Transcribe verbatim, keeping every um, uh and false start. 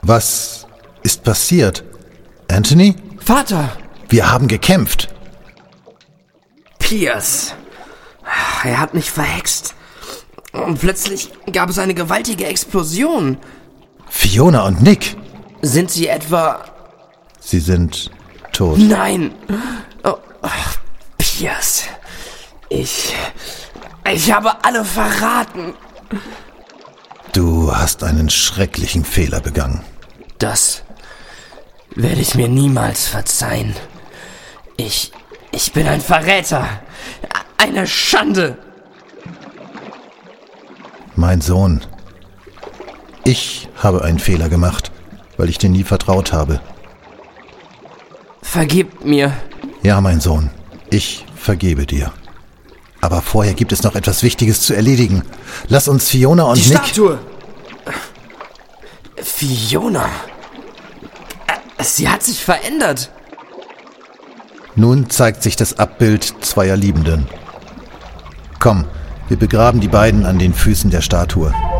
Was ist passiert? Anthony? Vater! Wir haben gekämpft. Pierce. Er hat mich verhext. Und plötzlich gab es eine gewaltige Explosion. Fiona und Nick. Sind sie etwa... Sie sind tot. Nein! Oh, oh, Pierce. Ich... Ich habe alle verraten. Du hast einen schrecklichen Fehler begangen. Das werde ich mir niemals verzeihen. Ich... Ich bin ein Verräter. Eine Schande. Mein Sohn. Ich habe einen Fehler gemacht, weil ich dir nie vertraut habe. Vergib mir. Ja, mein Sohn. Ich vergebe dir. Aber vorher gibt es noch etwas Wichtiges zu erledigen. Lass uns Fiona und Die Nick... Statue! Fiona? Sie hat sich verändert. Nun zeigt sich das Abbild zweier Liebenden. Komm, wir begraben die beiden an den Füßen der Statue.